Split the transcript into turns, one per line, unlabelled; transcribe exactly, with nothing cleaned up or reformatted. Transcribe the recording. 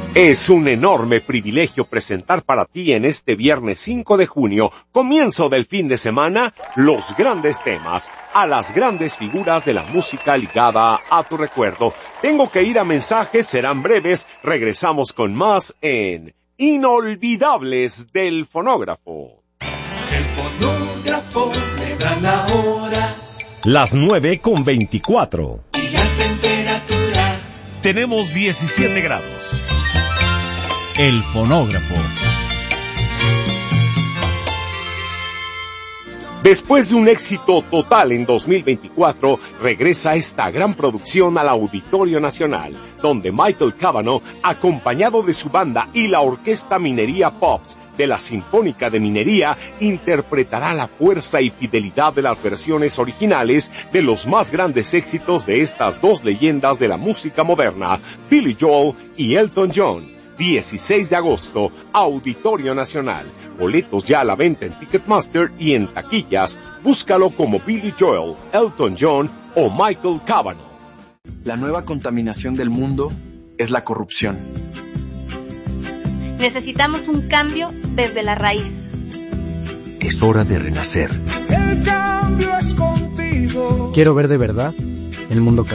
Es un enorme privilegio presentar para ti en este viernes cinco de junio, comienzo del fin de semana, los grandes temas, a las grandes figuras de la música ligada a tu recuerdo. Tengo que ir a mensajes, serán breves, regresamos con más en Inolvidables del Fonógrafo.
El fonógrafo le da la hora.
Las nueve con veinticuatro.
Y la temperatura.
Tenemos diecisiete grados. El fonógrafo.
Después de un éxito total en dos mil veinticuatro, regresa esta gran producción al Auditorio Nacional, donde Michael Cavanaugh, acompañado de su banda y la Orquesta Minería Pops de la Sinfónica de Minería, interpretará la fuerza y fidelidad de las versiones originales de los más grandes éxitos de estas dos leyendas de la música moderna, Billy Joel y Elton John. dieciséis de agosto, Auditorio Nacional. Boletos ya a la venta en Ticketmaster y en taquillas. Búscalo como Billy Joel, Elton John o Michael Cavanaugh.
La nueva contaminación del mundo es la corrupción.
Necesitamos un cambio desde la raíz.
Es hora de renacer.
El cambio es contigo.
Quiero ver de verdad el mundo cambiar.